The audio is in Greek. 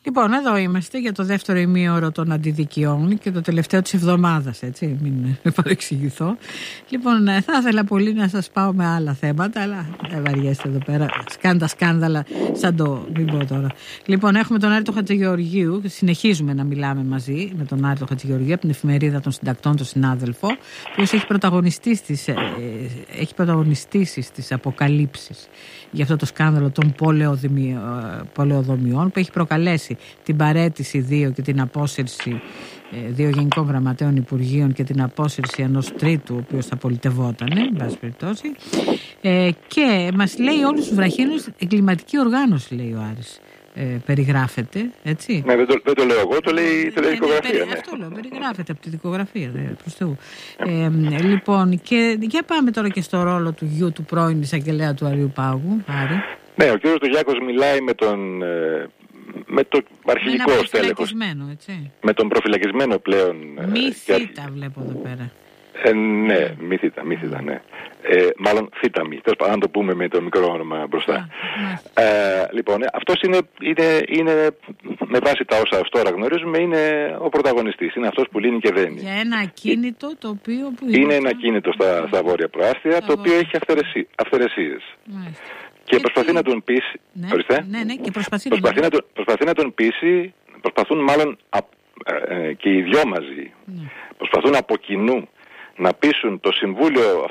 Λοιπόν, εδώ είμαστε για το δεύτερο ημίωρο των αντιδικιών και το τελευταίο της εβδομάδας, έτσι, μην παρεξηγηθώ. Λοιπόν, θα ήθελα πολύ να σας πάω με άλλα θέματα, αλλά δεν βαριέστε εδώ πέρα, σκάνδαλα, σαν το, μην πω τώρα. Λοιπόν, έχουμε τον Άρη Χατζηγεωργίου, συνεχίζουμε να μιλάμε μαζί με τον Άρη Χατζηγεωργίου από την Εφημερίδα των Συντακτών, τον συνάδελφο, που έχει πρωταγωνιστήσει στις αποκαλύψεις για αυτό το σκάνδαλο των πολεοδομιών που έχει προκαλέσει την παραίτηση 2 και την απόσυρση 2 γενικών γραμματέων υπουργείων και την απόσυρση ενός τρίτου ο οποίος θα πολιτευόταν, εν πάση περιπτώσει, και μας λέει όλους τους βραχίονους εγκληματική οργάνωση, λέει ο Άρης. Περιγράφεται, έτσι. Ναι, δεν το λέω εγώ, το λέει η δικογραφία. Αυτό λέω, περιγράφεται από τη δικογραφία, προς Θεού. Λοιπόν, και για πάμε τώρα και στο ρόλο του γιου του πρώην εισαγγελέα του Αριού Πάγου, Άρη. Ναι, ο κύριος Ντογιάκος μιλάει με το αρχηγικό στέλεχος. Με τον προφυλακισμένο πλέον. Μη θήτα βλέπω εδώ πέρα. Ναι, μη θήτα, ναι. Μάλλον θήταμη, αν το πούμε με το μικρό όνομα μπροστά. Λοιπόν, αυτός είναι με βάση τα όσα τώρα γνωρίζουμε, είναι ο πρωταγωνιστής. Είναι αυτός που λύνει και δένει. Για ένα ακίνητο το οποίο είναι ένα ακίνητο στα βόρεια προάστια, το οποίο έχει αυθαιρεσίες. Και προσπαθεί να τον πείσει. Και προσπαθεί να τον πείσει, προσπαθούν μάλλον και οι δυο μαζί, προσπαθούν από κοινού να πείσουν το Συμβούλιο